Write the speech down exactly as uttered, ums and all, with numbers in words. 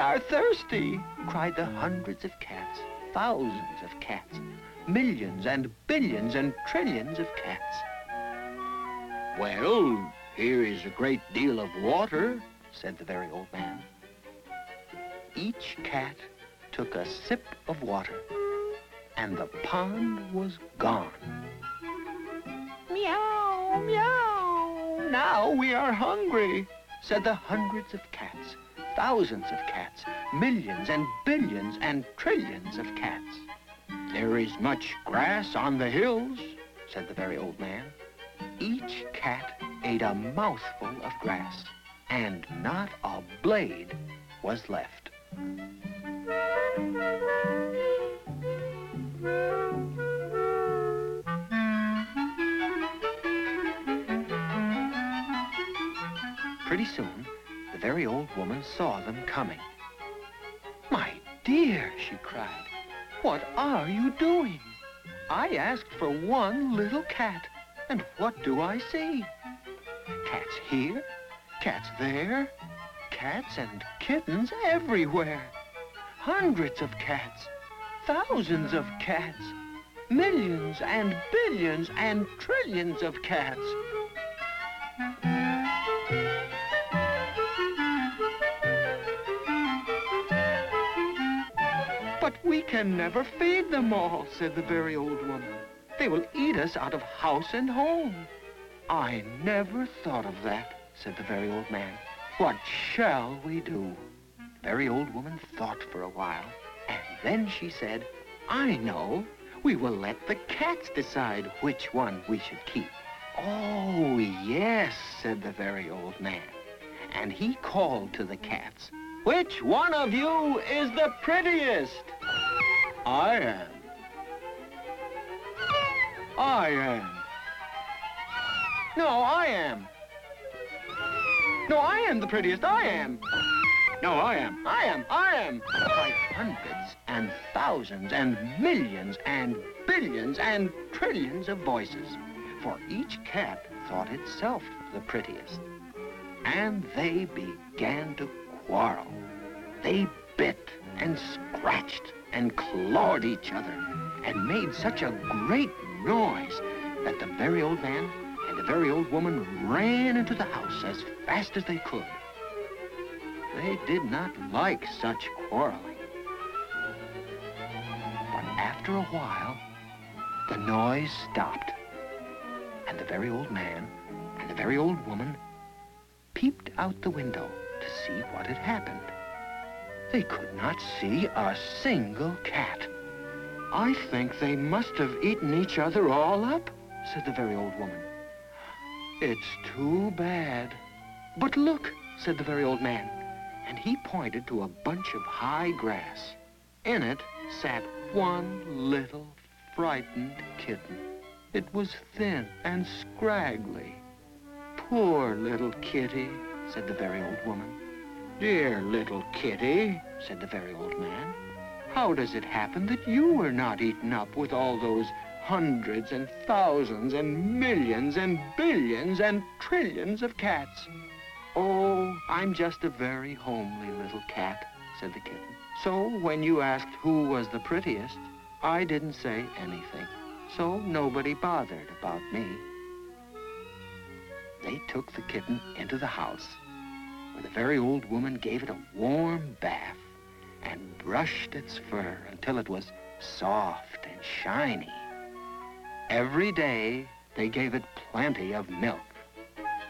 are thirsty, cried the hundreds of cats, thousands of cats, millions and billions and trillions of cats. Well, here is a great deal of water, said the very old man. Each cat took a sip of water, and the pond was gone. Meow, meow, now we are hungry, said the hundreds of cats, thousands of cats, millions and billions and trillions of cats. There is much grass on the hills, said the very old man. Each cat ate a mouthful of grass, and not a blade was left. Pretty soon, the very old woman saw them coming. My dear, she cried, what are you doing? I asked for one little cat, and what do I see? Cats here, cats there, cats and kittens everywhere. Hundreds of cats, thousands of cats, millions and billions and trillions of cats. But we can never feed them all, said the very old woman. They will eat us out of house and home. I never thought of that, said the very old man. What shall we do? The very old woman thought for a while, and then she said, I know. We will let the cats decide which one we should keep. Oh, yes, said the very old man. And he called to the cats, which one of you is the prettiest? I am. I am. No, I am. No, I am the prettiest. I am. No, I am. I am. I am. By hundreds and thousands and millions and billions and trillions of voices. For each cat thought itself the prettiest. And they began to quarrel. They bit and scratched and clawed each other and made such a great noise that the very old man and the very old woman ran into the house as fast as they could. They did not like such quarreling. But after a while, the noise stopped, and the very old man and the very old woman peeped out the window to see what had happened. They could not see a single cat. I think they must have eaten each other all up, said the very old woman. It's too bad. But look, said the very old man, and he pointed to a bunch of high grass. In it sat one little frightened kitten. It was thin and scraggly. Poor little kitty, said the very old woman. Dear little kitty, said the very old man, how does it happen that you were not eaten up with all those hundreds and thousands and millions and billions and trillions of cats? Oh, I'm just a very homely little cat, said the kitten. So when you asked who was the prettiest, I didn't say anything. So nobody bothered about me. They took the kitten into the house, where the very old woman gave it a warm bath and brushed its fur until it was soft and shiny. Every day, they gave it plenty of milk.